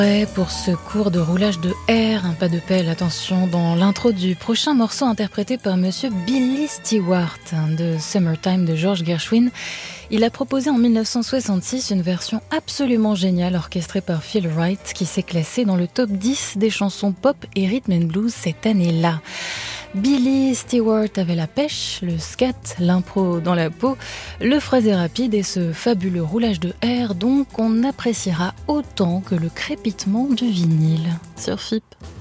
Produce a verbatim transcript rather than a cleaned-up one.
Ouais, pour ce cours de roulage de R, un pas de pelle, attention, dans l'intro du prochain morceau interprété par monsieur Billy Stewart de Summertime de George Gershwin. Il a proposé en dix-neuf cent soixante-six une version absolument géniale orchestrée par Phil Wright qui s'est classée dans le top dix des chansons pop et rhythm and blues cette année-là. Billy Stewart avait la pêche, le scat, l'impro dans la peau, le phrasé rapide et ce fabuleux roulage de R dont on appréciera autant que le crépitement du vinyle sur F I P.